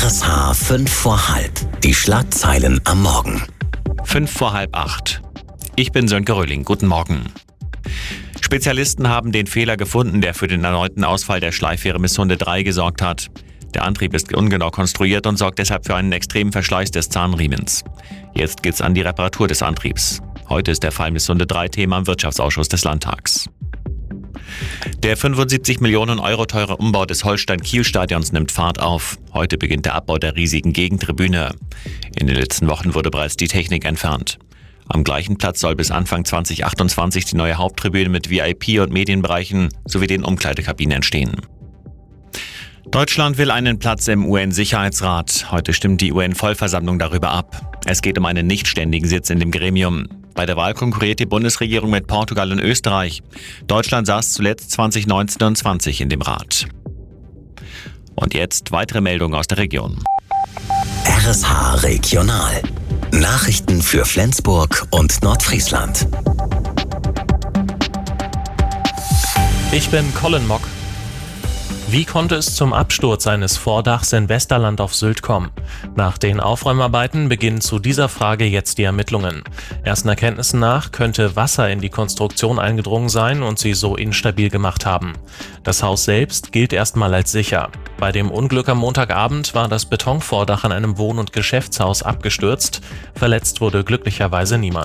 RSH 5 vor halb. Die Schlagzeilen am Morgen. 5 vor halb 8. Ich bin Sönke Röhling. Guten Morgen. Spezialisten haben den Fehler gefunden, der für den erneuten Ausfall der Schleifwehre Misssunde 3 gesorgt hat. Der Antrieb ist ungenau konstruiert und sorgt deshalb für einen extremen Verschleiß des Zahnriemens. Jetzt geht's an die Reparatur des Antriebs. Heute ist der Fall Misssunde 3 Thema im Wirtschaftsausschuss des Landtags. Der 75 Millionen Euro teure Umbau des Holstein-Kiel-Stadions nimmt Fahrt auf. Heute beginnt der Abbau der riesigen Gegentribüne. In den letzten Wochen wurde bereits die Technik entfernt. Am gleichen Platz soll bis Anfang 2028 die neue Haupttribüne mit VIP- und Medienbereichen sowie den Umkleidekabinen entstehen. Deutschland will einen Platz im UN-Sicherheitsrat. Heute stimmt die UN-Vollversammlung darüber ab. Es geht um einen nichtständigen Sitz in dem Gremium. Bei der Wahl konkurriert die Bundesregierung mit Portugal und Österreich. Deutschland saß zuletzt 2019 und 20 in dem Rat. Und jetzt weitere Meldungen aus der Region. RSH Regional. Nachrichten für Flensburg und Nordfriesland. Ich bin Colin Mock. Wie konnte es zum Absturz eines Vordachs in Westerland auf Sylt kommen? Nach den Aufräumarbeiten beginnen zu dieser Frage jetzt die Ermittlungen. Ersten Erkenntnissen nach könnte Wasser in die Konstruktion eingedrungen sein und sie so instabil gemacht haben. Das Haus selbst gilt erstmal als sicher. Bei dem Unglück am Montagabend war das Betonvordach an einem Wohn- und Geschäftshaus abgestürzt. Verletzt wurde glücklicherweise niemand.